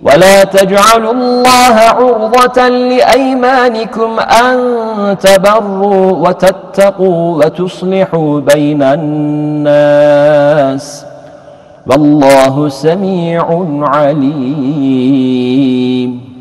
ولا تجعلوا الله عرضة لأيمانكم أن تبروا وتتقوا وتصلحوا بين الناس والله سميع عليم.